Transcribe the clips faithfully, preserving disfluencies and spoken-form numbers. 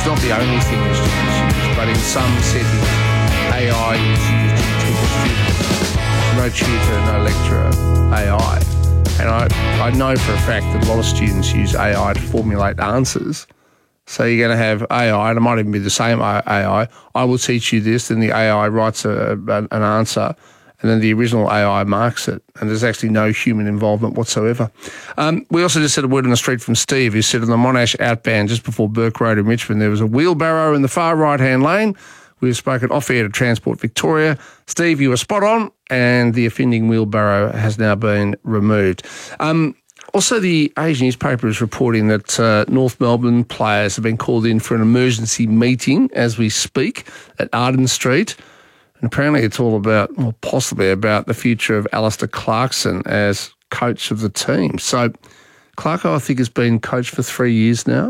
not the only thing that students use, but in some settings, A I is used to teach students. No tutor, no lecturer, A I. And I, I know for a fact that a lot of students use A I to formulate answers. So you're going to have A I, and it might even be the same A I. I will teach you this, then the A I writes a, an answer, and then the original A I marks it, and there's actually no human involvement whatsoever. Um, we also just had a word on the street from Steve, who said on the Monash outbound just before Burke Road in Richmond, there was a wheelbarrow in the far right-hand lane. We've spoken off-air to Transport Victoria. Steve, you were spot on, and the offending wheelbarrow has now been removed. Um, also, the Age newspaper is reporting that uh, North Melbourne players have been called in for an emergency meeting as we speak at Arden Street. And apparently it's all about, or possibly about, the future of Alistair Clarkson as coach of the team. So Clarko, I think, has been coach for three years now.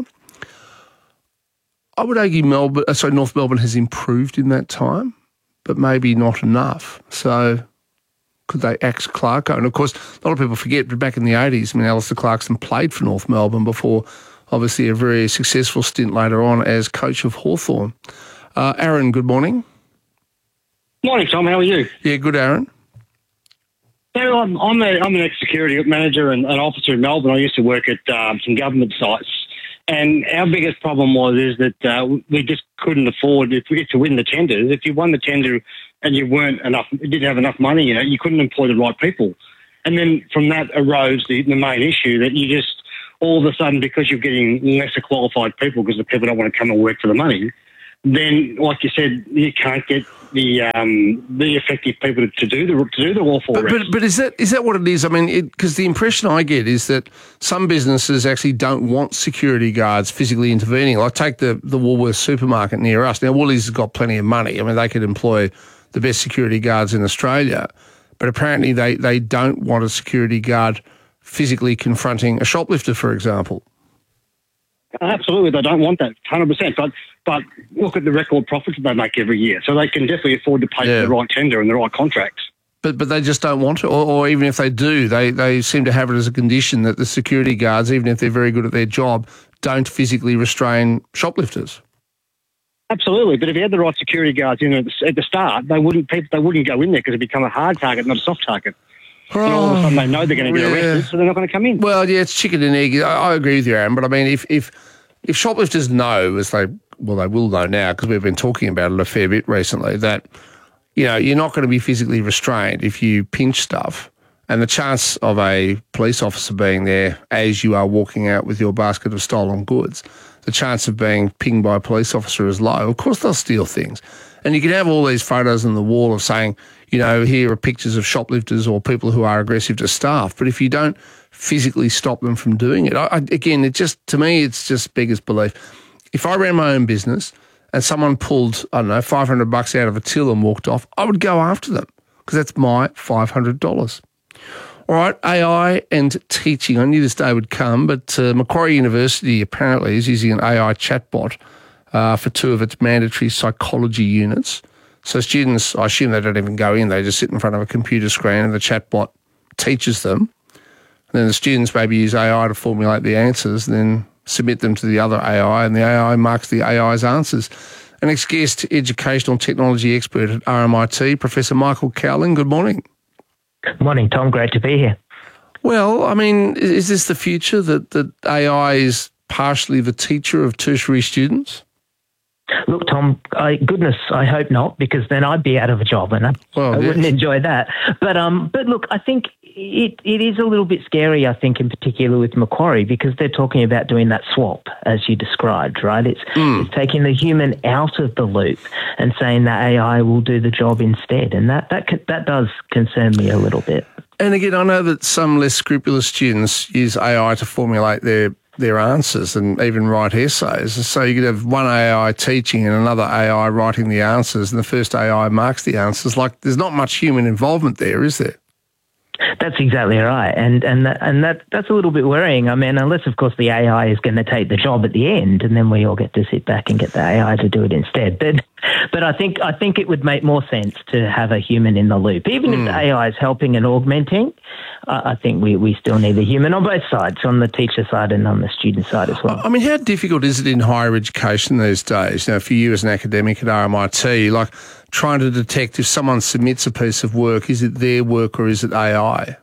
I would argue Melbourne, uh, sorry, North Melbourne has improved in that time, but maybe not enough. So could they axe Clarko? And of course, a lot of people forget, but back in the eighties, I mean, Alistair Clarkson played for North Melbourne before obviously a very successful stint later on as coach of Hawthorn. Uh, Aaron, good morning. Morning, Tom. How are you? Yeah, good, Aaron. So I'm, I'm, a, I'm an ex-security manager and an officer in Melbourne. I used to work at um, some government sites. And our biggest problem was is that uh, we just couldn't afford if we, to win the tenders. If you won the tender and you weren't enough, didn't have enough money, you know, you couldn't employ the right people. And then from that arose the, the main issue that you just all of a sudden, because you're getting lesser qualified people because the people don't want to come and work for the money, then, like you said, you can't get the um, the effective people to do the to do the lawful but, arrest. but but is that is that what it is? I mean, because the impression I get is that some businesses actually don't want security guards physically intervening. Like take the the Woolworths supermarket near us. Now Woolies has got plenty of money. I mean, they could employ the best security guards in Australia, but apparently they they don't want a security guard physically confronting a shoplifter, for example. Absolutely, they don't want that, one hundred percent. But but look at the record profits they make every year, so they can definitely afford to pay yeah. for the right tender and the right contracts. But but they just don't want to, or, or even if they do, they, they seem to have it as a condition that the security guards, even if they're very good at their job, don't physically restrain shoplifters. Absolutely, but if you had the right security guards in at the, at the start, they wouldn't people they wouldn't go in there because it become a hard target, not a soft target. Oh, and all of a sudden they know they're going to get yeah. arrested, so they're not going to come in. Well, yeah, it's chicken and egg. I, I agree with you, Aaron, but I mean, if if if shoplifters know, as they well, they will know now because we've been talking about it a fair bit recently, that you know you're not going to be physically restrained if you pinch stuff, and the chance of a police officer being there as you are walking out with your basket of stolen goods, the chance of being pinged by a police officer is low. Of course, they'll steal things, and you can have all these photos on the wall of saying, you know, here are pictures of shoplifters or people who are aggressive to staff. But if you don't physically stop them from doing it, I, I, again, it just, to me, it's just beggars belief. If I ran my own business and someone pulled, I don't know, five hundred bucks out of a till and walked off, I would go after them because that's my five hundred dollars. All right, A I and teaching. I knew this day would come, but uh, Macquarie University apparently is using an A I chatbot uh, for two of its mandatory psychology units. So students, I assume they don't even go in, they just sit in front of a computer screen and the chatbot teaches them. And then the students maybe use A I to formulate the answers and then submit them to the other A I, and the A I marks the A I's answers. An ex-guest educational technology expert at R M I T, Professor Michael Cowling, good morning. Good morning, Tom. Great to be here. Well, I mean, is this the future, that, that A I is partially the teacher of tertiary students? Look, Tom, I, goodness, I hope not, because then I'd be out of a job and I, well, I yes. wouldn't enjoy that. But um, but look, I think it, it is a little bit scary, I think, in particular with Macquarie, because they're talking about doing that swap, as you described, right? It's, mm. it's taking the human out of the loop and saying that A I will do the job instead. And that, that, that does concern me a little bit. And again, I know that some less scrupulous students use A I to formulate their their answers and even write essays. So you could have one A I teaching and another A I writing the answers, and the first A I marks the answers. Like, there's not much human involvement there, is there? That's exactly right, and and that, and that that's a little bit worrying. I mean, unless of course the A I is going to take the job at the end, and then we all get to sit back and get the A I to do it instead. But but I think I think it would make more sense to have a human in the loop, even mm. if the A I is helping and augmenting. Uh, I think we, we still need the human on both sides, on the teacher side and on the student side as well. I mean, how difficult is it in higher education these days? You know, for you as an academic at R M I T, like trying to detect if someone submits a piece of work, is it their work or is it A I?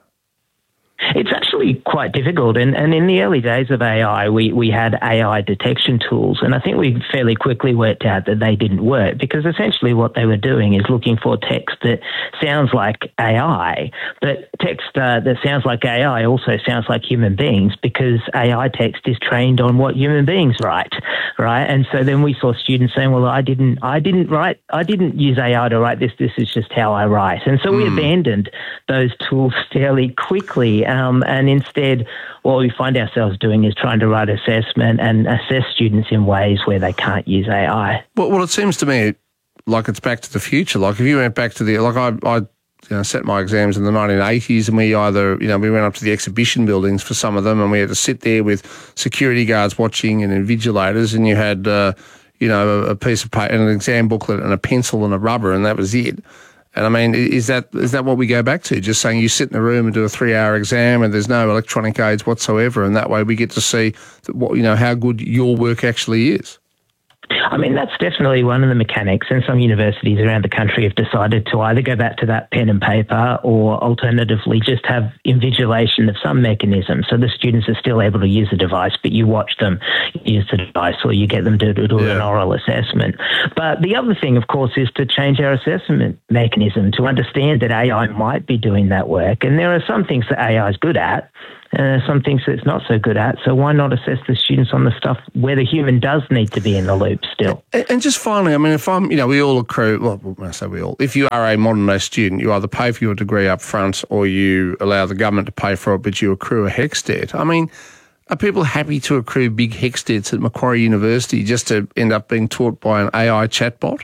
It's actually quite difficult. And, and in the early days of A I, we, we had A I detection tools. And I think we fairly quickly worked out that they didn't work because essentially what they were doing is looking for text that sounds like A I. But text uh, that sounds like A I also sounds like human beings because A I text is trained on what human beings write, right? And so then we saw students saying, well, I didn't, I didn't write, I didn't use A I to write this. This is just how I write. And so mm. we abandoned those tools fairly quickly. Um, and instead, what we find ourselves doing is trying to write assessment and assess students in ways where they can't use A I. Well, well it seems to me like it's back to the future. Like if you went back to the, like I, I you know, set my exams in the nineteen eighties and we either, you know, we went up to the exhibition buildings for some of them and we had to sit there with security guards watching and invigilators and you had, uh, you know, a, a piece of paper and an exam booklet and a pencil and a rubber and that was it. And I mean, is that is that what we go back to? Just saying you sit in a room and do a three-hour exam and there's no electronic aids whatsoever, and that way we get to see that what you know how good your work actually is. I mean, that's definitely one of the mechanics, and some universities around the country have decided to either go back to that pen and paper or alternatively just have invigilation of some mechanism. So the students are still able to use the device, but you watch them use the device or you get them to do yeah. an oral assessment. But the other thing, of course, is to change our assessment mechanism to understand that A I might be doing that work. And there are some things that A I is good at, Uh, some things that it's not so good at. So why not assess the students on the stuff where the human does need to be in the loop still? And, and just finally, I mean, if I'm, you know, we all accrue, well, when I say we all, if you are a modern day student, you either pay for your degree up front or you allow the government to pay for it, but you accrue a HECS debt. I mean, are people happy to accrue big HECS debts at Macquarie University just to end up being taught by an A I chatbot?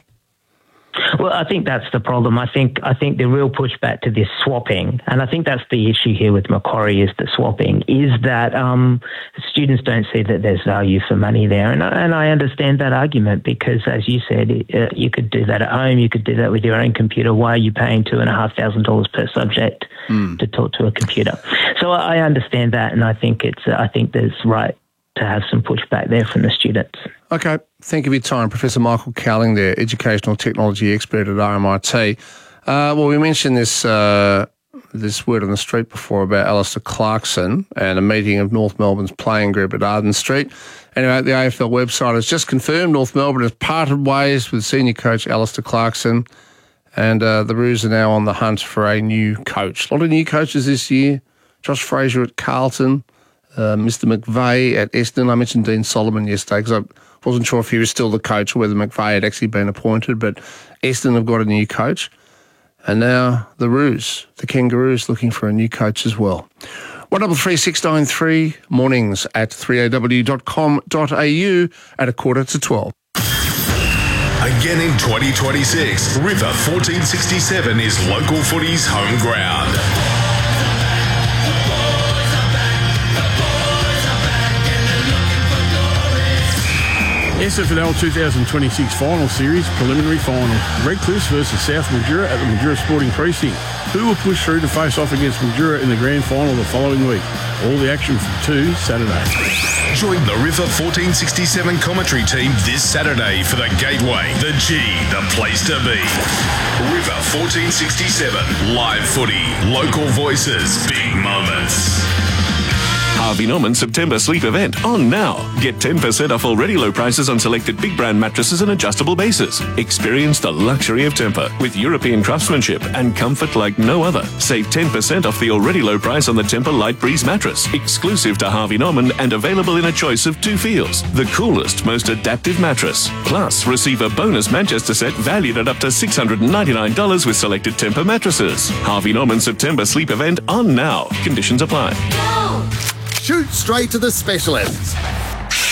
Well, I think that's the problem. I think I think the real pushback to this swapping, and I think that's the issue here with Macquarie, is the swapping, is that um, students don't see that there's value for money there. And, and I understand that argument because, as you said, uh, you could do that at home, you could do that with your own computer. Why are you paying two and a half thousand dollars per subject mm. to talk to a computer? So I understand that, and I think it's uh, I think there's right to have some pushback there from the students. Okay, thank you for your time. Professor Michael Cowling there, Educational Technology Expert at R M I T. Uh, well, we mentioned this uh, this word on the street before about Alistair Clarkson and a meeting of North Melbourne's playing group at Arden Street. Anyway, the A F L website has just confirmed North Melbourne has parted ways with senior coach Alistair Clarkson, and uh, the Roos are now on the hunt for a new coach. A lot of new coaches this year. Josh Fraser at Carlton, uh, Mister McVeigh at Essendon. I mentioned Dean Solomon yesterday because I wasn't sure if he was still the coach or whether McVeigh had actually been appointed, but Essendon have got a new coach. And now the Roos, the Kangaroos, looking for a new coach as well. one three three six nine three, mornings at three a w dot com dot a u at a quarter to twelve. Again in twenty twenty-six, River fourteen sixty-seven is local footy's home ground. S F L twenty twenty-six Final Series Preliminary Final. Redcliffe versus South Mildura at the Mildura Sporting Precinct. Who will push through to face off against Mildura in the Grand Final the following week? All the action from two Saturday. Join the River fourteen sixty-seven commentary team this Saturday for the Gateway, the G, the place to be. River fourteen sixty-seven, live footy, local voices, big moments. Harvey Norman September sleep event on now. Get ten percent off already low prices on selected big brand mattresses and adjustable bases. Experience the luxury of Tempur with European craftsmanship and comfort like no other. Save ten percent off the already low price on the Tempur Light Breeze mattress, exclusive to Harvey Norman and available in a choice of two feels. The coolest, most adaptive mattress. Plus, receive a bonus Manchester set valued at up to six hundred ninety-nine dollars with selected Tempur mattresses. Harvey Norman September sleep event on now. Conditions apply. Shoot straight to the specialists.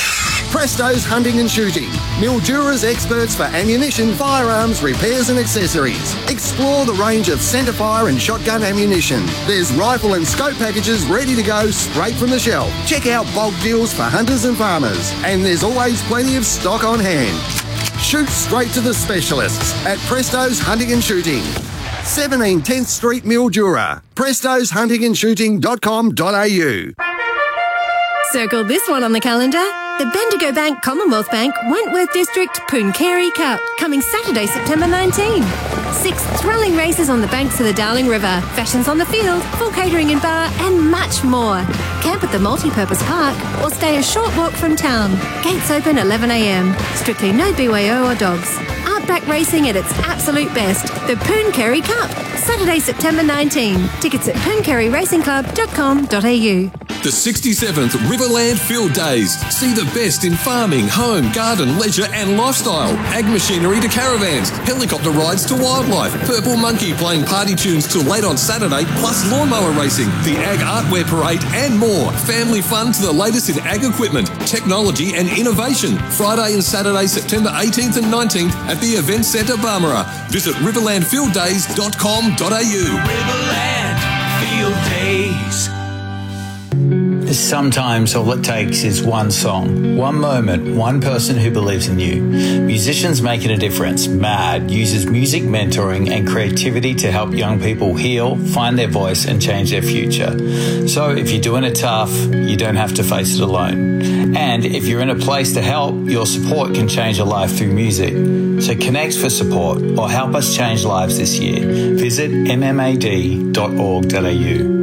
Presto's Hunting and Shooting. Mildura's experts for ammunition, firearms, repairs and accessories. Explore the range of centerfire and shotgun ammunition. There's rifle and scope packages ready to go straight from the shelf. Check out bulk deals for hunters and farmers. And there's always plenty of stock on hand. Shoot straight to the specialists at Presto's Hunting and Shooting. seventeen tenth Street, Mildura. prestos hunting and shooting dot com dot a u. Circle this one on the calendar. The Bendigo Bank Commonwealth Bank Wentworth District Pooncarie Cup, coming Saturday, September nineteenth. Six thrilling races on the banks of the Darling River, fashions on the field, full catering and bar, and much more. Camp at the multi-purpose park or stay a short walk from town. Gates open eleven a m. Strictly no B Y O or dogs. Outback racing at its absolute best. The Pooncarie Cup, Saturday, September nineteenth. Tickets at pooncarie racing club dot com dot a u. The sixty-seventh Riverland Field Days. See the best in farming, home, garden, leisure and lifestyle. Ag machinery to caravans, helicopter rides to wildlife, Purple Monkey playing party tunes till late on Saturday, plus lawnmower racing, the Ag Artwear Parade and more. Family fun to the latest in ag equipment, technology and innovation. Friday and Saturday, September eighteenth and nineteenth at the Event Centre, Barmera. Visit riverland field days dot com dot a u. Riverland Field Days. Sometimes all it takes is one song, one moment, one person who believes in you. Musicians Making a Difference, MAD, uses music mentoring and creativity to help young people heal, find their voice and change their future. So if you're doing it tough, you don't have to face it alone. And if you're in a place to help, your support can change a life through music. So connect for support or help us change lives this year. Visit m m a d dot org dot a u.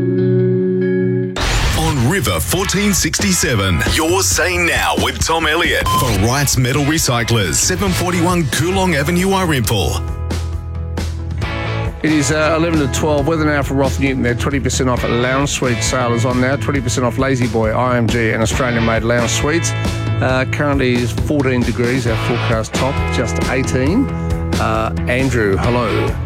River fourteen sixty-seven. Your Say Now with Tom Elliott for Wright's Metal Recyclers, seven forty-one Coolong Avenue, Irimple. It is uh, eleven to twelve. Weather now for Roth Newton. They're twenty percent off at Lounge Suite sale is on now. twenty percent off Lazy Boy, I M G and Australian-made Lounge Suites. Uh, currently is fourteen degrees, our forecast top, just eighteen. Uh, Andrew, hello.